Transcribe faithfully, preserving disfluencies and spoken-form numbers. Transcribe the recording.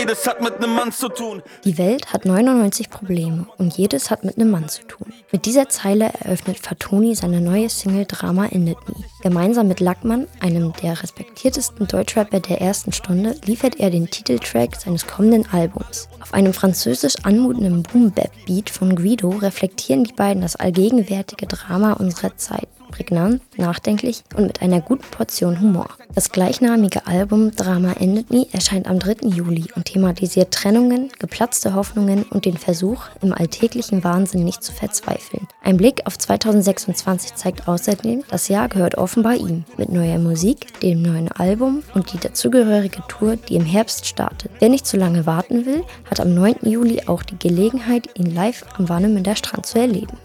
jedes hat mit einem Mann zu tun. Die Welt hat neunundneunzig Probleme und jedes hat mit einem Mann zu tun. Mit dieser Zeile eröffnet Fatoni seine neue Single Drama endet nie. Gemeinsam mit Lackmann, einem der respektiertesten Deutschrapper der ersten Stunde, liefert er den Titeltrack seines kommenden Albums. Auf einem französisch anmutenden Boom-Bap-Beat von Guido reflektieren die beiden das allgegenwärtige Drama unserer Zeit. Prägnant, nachdenklich und mit einer guten Portion Humor. Das gleichnamige Album Drama endet nie erscheint am dritten Juli und thematisiert Trennungen, geplatzte Hoffnungen und den Versuch, im alltäglichen Wahnsinn nicht zu verzweifeln. Ein Blick auf zweitausendsechsundzwanzig zeigt außerdem, das Jahr gehört offenbar ihm. Mit neuer Musik, dem neuen Album und die dazugehörige Tour, die im Herbst startet. Wer nicht zu lange warten will, hat am neunten Juli auch die Gelegenheit, ihn live am Warnemünder Strand zu erleben.